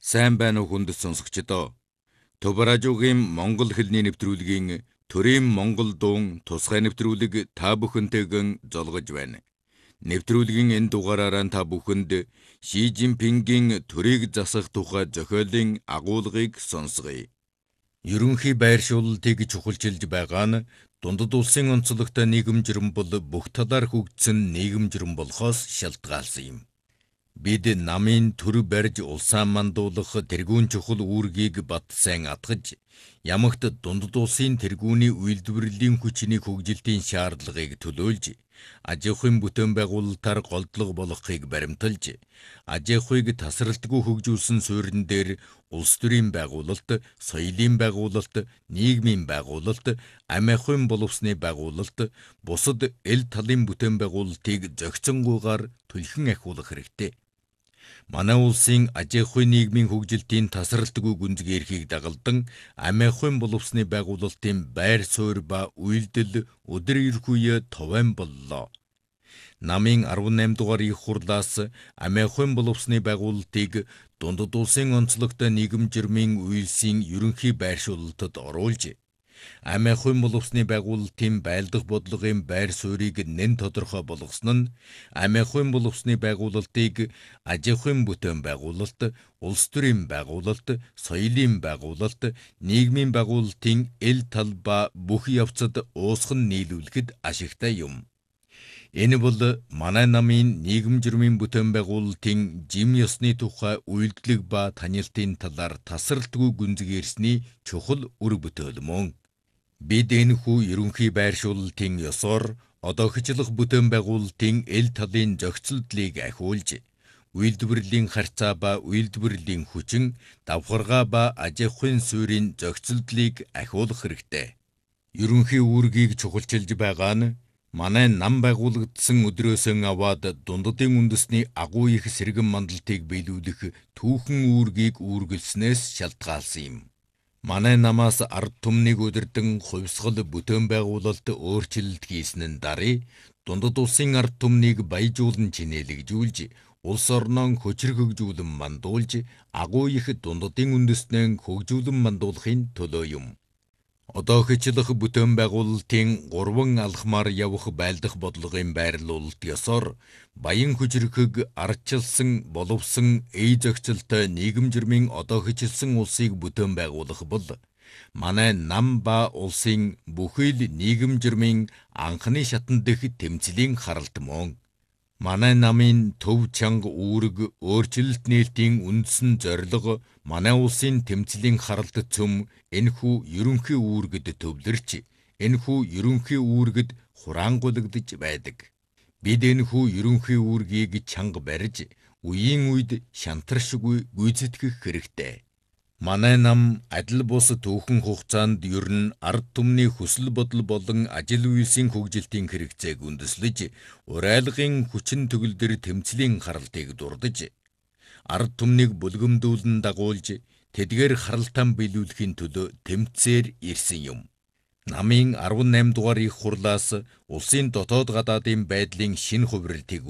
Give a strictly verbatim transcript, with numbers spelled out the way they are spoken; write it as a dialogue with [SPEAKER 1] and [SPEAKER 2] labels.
[SPEAKER 1] Сайн байна уу хүнд сонсогчдоо. Төв радиогийн Монгол хэлний нэвтрүүлгийн төрийн Монгол дуун тусгай нэвтрүүлэг та бүхэнтэйгэн золгож байна. Нэвтрүүлгийн энэ дугаараараа та бүхэнд Ши Жинпингийн төрийг засах тухай зохиолын агуулгыг сонсгоё. Ерөнхий байршуулалтыг чухалчилж байгаа нь дундад улсын онцлогтой нийгэм жирэн бол бүх талаар хөгжсөн нийгэм жирэн болохоос шалтгаалсан юм. Бид намын төр барьж улсаа мандуулах тэргүүн чухал үүргийг бат сайн атгаж, ямагт дундад улсын тэргүүний үйлдвэрлэлийн хүчний хөгжилтийн шаардлагыг төлөөлж, аж ахуйн бүтээн байгуулалтаар голдлого болгохыг баримталж, аж ахуйг тасралтгүй хөгжүүлсэн суурин дээр улс төрийн байгуулалт, соёлын байгуулалт, нийгмийн байгуулалт, амь ахуйн боловсны байгуулалт, бусад эл талын бүтээн байгуулалтыг зохицонгүйгээр түлхэн ахиулах хэрэгтэй. Манай улсын аж ахуйн нийгмийн хөгжилтийн тасралтгүй гүнзгий эрхийг дагалдан амь ахуйн боловсны байгуулалтын байр суурь ба үйлдэл өдөр ирэх товен боллоо. Намын арван наймдугаар дугаар их хурлаас амь ахуйн боловсны байгуулалтыг дундад улсын онцлогтой нийгэм жирмийн үйлсийн ерөнхий байршуулалтад оруулж, амь ахуйн боловсны байгуулалтын байлдах бодлогын байр суурийг нэн тодорхой болгосон нь амь ахуйн боловсны байгуулалтыг аж ахуйн бүтээн байгуулалт, улс төрийн байгуулалт, соёлын байгуулалт, нийгмийн байгуулалтын эл тал ба бүх явцад уусган нийлүүлэхэд ашигтай юм. Энэ бол манай намын нийгэм жирмийн бүтээн байгуулалтын жим ёсны тухай үйлдэлэг ба танилтын талаар тасралтгүй гүнзгий ирсний чухал үр бүтээл мөн. Бид энэхүү ерөнхий байршуулалтын ёсоор одоохичлох бүтээн байгуулалтын эл талын зохицолдлыг ахиулж, үйлдвэрлэлийн харьцаа ба үйлдвэрлэлийн хүчин, давхаргаа ба аж ахуйн суурийн зохицолдлыг ахиулах хэрэгтэй. Ерөнхий үүргийг чухалчилж байгаа нь манай нам байгуулагдсан өдрөөсөн аваад дундадын үндэсний агуу их сэргэн мандалтыг биелүүлэх түүхэн үүргийг үүргэлснээс шалтгаалсан юм. Манай намаас ард түмнийг удирдан хувьсгал бүтээн байгуулалт өөрчлөлт хийсэн нь даруй дундад улсын ард түмнийг баяжуулан чинээлэгжүүлж, улс орноо хөчрөгжүүлэн мандуулж, агуу их дундадын үндэснээ хөгжүүлэн мандуулахын төлөө юм. Одоохичлох бүтээн байгуулалтын гурван алхмаар явах байлдах бодлогын байрлуулалт ёсоор баян хүчрхэг ардчилсан боловсон эй зохицолтой нийгэм жирмийн одоохичлсан улсыг бүтээн байгуулах бол манай нам ба улсын бүхий л нийгэм жирмийн анхны шатан дэх тэмцлийн харалт мөн. Манай намын төв чанга үүрэг өөрчлөлт нээлтийн үндсэн зорилго манай улсын тэмцлийн харалт цөм энэхүү ерөнхий үүргэд төвлөрч, энэхүү ерөнхий үүргэд хураангуйлагдж байдаг. Бид энэхүү ерөнхий үүргийг чанга барьж, үеийн үед шантаршгүй гүйцэтгэх хэрэгтэй. Манай нам адил бус түүхэн хугацаанд ер нь ард түмний хүсэл бодол болон ажил үйлсийн хөгжилтийн хэрэгцээг үндэслэж, урайлгын хүчин төгөлдөр тэмцлийн харалтыг дурдж, ард түмнийг бүлгэмдүүлэн дагуулж, тэдгээр харалтан биелүүлэхийн төлөө тэмцээр ирсэн юм. Намын арван наймдугаар дугаар их хурлаас улсын дотоод гадаадын байдлын шинэ хувиралтыг